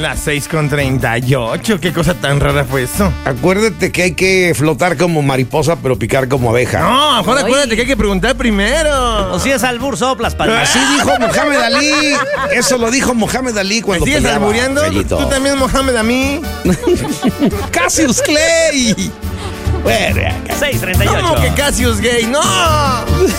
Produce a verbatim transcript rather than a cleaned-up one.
las seis con treinta y ocho. ¿Qué cosa tan rara fue eso? Acuérdate que hay que flotar como mariposa, pero picar como abeja. No, Juan, acuérdate que hay que preguntar primero. O si es albur, soplas, palma. Así dijo Mohamed Ali. Eso lo dijo Mohamed Ali ¿Me cuando sigues peleaba, albureando? Gallito. ¿Tú también, Mohamed, a mí? Cassius Clay. Bueno, seis treinta y ocho. ¿Cómo que Cassius gay? ¡No!